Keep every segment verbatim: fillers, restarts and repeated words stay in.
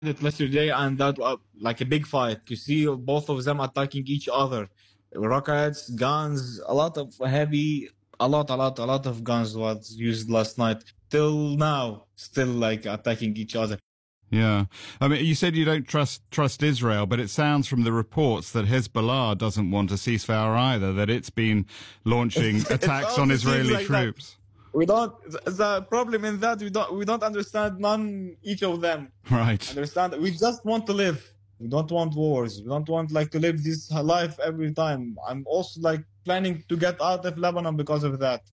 it yesterday, and that uh, like a big fight. You see both of them attacking each other. Rockets, guns, a lot of heavy, a lot, a lot, a lot of guns was used last night. Till now, still like attacking each other. Yeah. I mean, you said you don't trust trust Israel, but it sounds from the reports that Hezbollah doesn't want a ceasefire either, that it's been launching attacks on Israeli like troops. That. We don't. The problem in that we don't. We don't understand none each of them. Right. Understand? We just want to live. We don't want wars. We don't want like to live this life every time. I'm also like planning to get out of Lebanon because of that.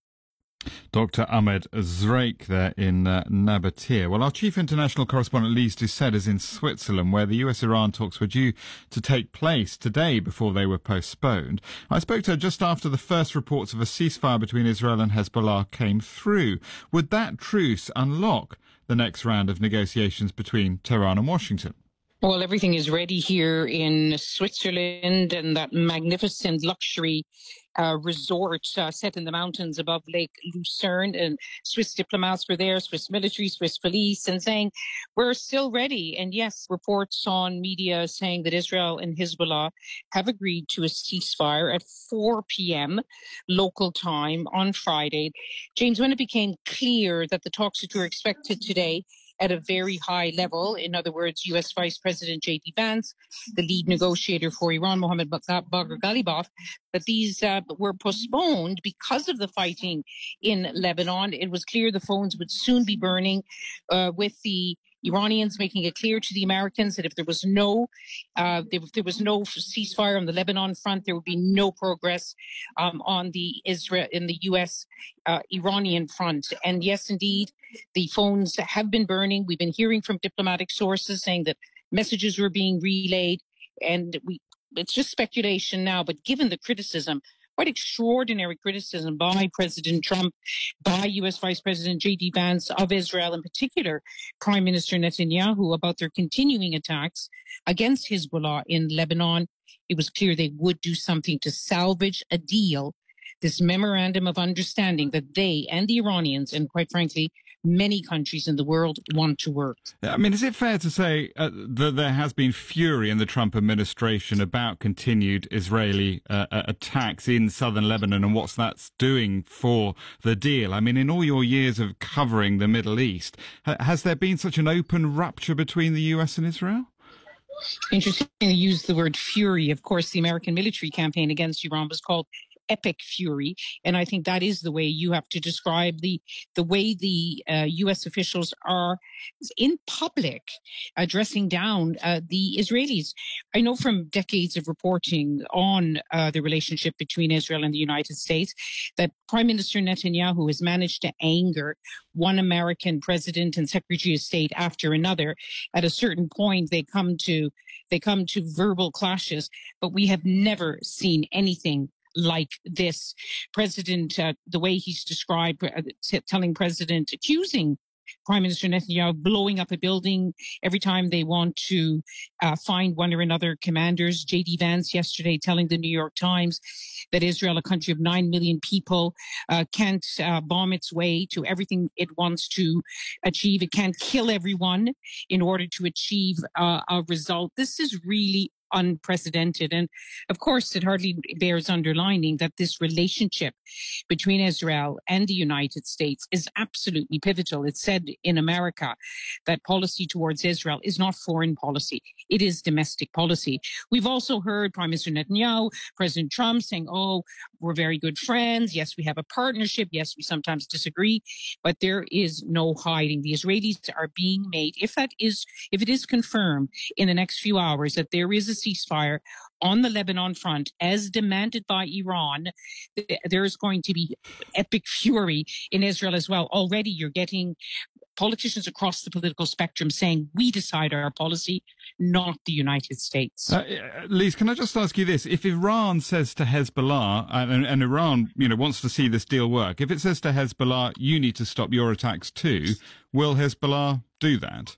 Doctor Ahmed Zreik there in uh, Nabatea. Well, our chief international correspondent Lise Doucet is in Switzerland, where the U S-Iran talks were due to take place today before they were postponed. I spoke to her just after the first reports of a ceasefire between Israel and Hezbollah came through. Would that truce unlock the next round of negotiations between Tehran and Washington? Well, everything is ready here in Switzerland, and that magnificent luxury uh, resort uh, set in the mountains above Lake Lucerne. And Swiss diplomats were there, Swiss military, Swiss police, and saying, we're still ready. And yes, reports on media saying that Israel and Hezbollah have agreed to a ceasefire at four p.m. local time on Friday. James, when it became clear that the talks that were expected today at a very high level, in other words, U S Vice President J D Vance, the lead negotiator for Iran, Mohammad Bagher Ghalibaf, that these uh, were postponed because of the fighting in Lebanon. It was clear the phones would soon be burning, uh, with the Iranians making it clear to the Americans that if there was no, uh, if there was no ceasefire on the Lebanon front, there would be no progress um, on the Israel in the U S uh, Iranian front. And yes, indeed, the phones have been burning. We've been hearing from diplomatic sources saying that messages were being relayed, and we it's just speculation now. But given the criticism, quite extraordinary criticism by President Trump, by U S Vice President J D Vance, of Israel, in particular, Prime Minister Netanyahu, about their continuing attacks against Hezbollah in Lebanon, it was clear they would do something to salvage a deal, this memorandum of understanding that they and the Iranians, and quite frankly, many countries in the world, want to work. I mean, is it fair to say uh, that there has been fury in the Trump administration about continued Israeli uh, attacks in southern Lebanon and what that's doing for the deal? I mean, in all your years of covering the Middle East, ha- has there been such an open rupture between the U S and Israel? Interesting to use the word fury. Of course, the American military campaign against Iran was called epic fury. And I think that is the way you have to describe the the way the uh, U S officials are in public addressing down uh, the Israelis. I know from decades of reporting on uh, the relationship between Israel and the United States that Prime Minister Netanyahu has managed to anger one American president and Secretary of State after another. At a certain point, they come to they come to verbal clashes, but we have never seen anything like this. President, uh, the way he's described, uh, t- telling President, accusing Prime Minister Netanyahu of blowing up a building every time they want to uh, find one or another commanders. J D Vance yesterday telling the New York Times that Israel, a country of nine million people, uh, can't uh, bomb its way to everything it wants to achieve. It can't kill everyone in order to achieve uh, a result. This is really unprecedented. And of course, it hardly bears underlining that this relationship between Israel and the United States is absolutely pivotal. It's said in America that policy towards Israel is not foreign policy. It is domestic policy. We've also heard Prime Minister Netanyahu, President Trump saying, oh, we're very good friends. Yes, we have a partnership. Yes, we sometimes disagree, but there is no hiding. The Israelis are being made, if that is, if it is confirmed in the next few hours that there is a ceasefire on the Lebanon front as demanded by Iran, there is going to be epic fury in Israel as well. Already you're getting politicians across the political spectrum saying we decide our policy, not the United States. Uh, Lise, can I just ask you this? If Iran says to Hezbollah, and, and Iran, you know, wants to see this deal work, if it says to Hezbollah, you need to stop your attacks too, will Hezbollah do that?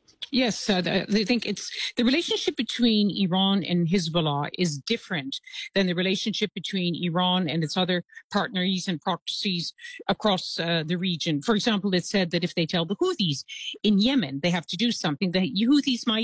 Yes, uh, I think it's the relationship between Iran and Hezbollah is different than the relationship between Iran and its other partners and proxies across uh, the region. For example, it's said that if they tell the Houthis in Yemen they have to do something, the Houthis might